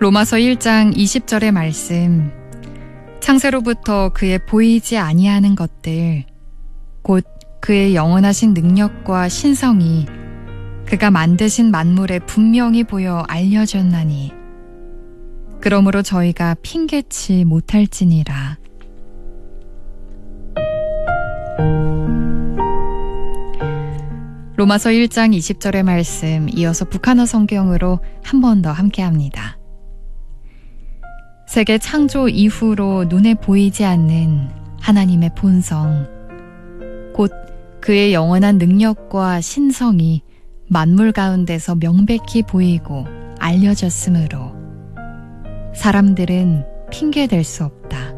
로마서 1장 20절의 말씀, 창세로부터 그의 보이지 아니하는 것들, 곧 그의 영원하신 능력과 신성이 그가 만드신 만물에 분명히 보여 알려졌나니 그러므로 저희가 핑계치 못할지니라. 로마서 1장 20절의 말씀, 이어서 북한어 성경으로 한 번 더 함께합니다. 세계 창조 이후로 눈에 보이지 않는 하나님의 본성, 곧 그의 영원한 능력과 신성이 만물 가운데서 명백히 보이고 알려졌으므로 사람들은 핑계댈 수 없다.